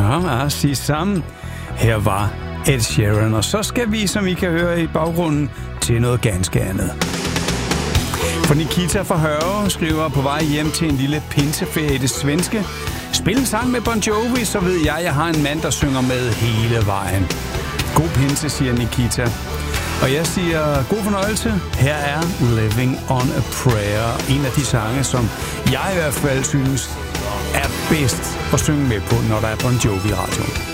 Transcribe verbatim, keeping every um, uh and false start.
Ja, sig sammen. Her var Ed Sheeran, og så skal vi, som I kan høre i baggrunden, til noget ganske andet. For Nikita fra Hørve skriver på vej hjem til en lille pinseferie i det svenske. Spil en sang med Bon Jovi, så ved jeg, at jeg har en mand, der synger med hele vejen. God pinse, siger Nikita. Og jeg siger god fornøjelse. Her er Living on a Prayer. En af de sange, som jeg i hvert fald synes er bedst at synge med på, når der er Bon Jovi i radioen.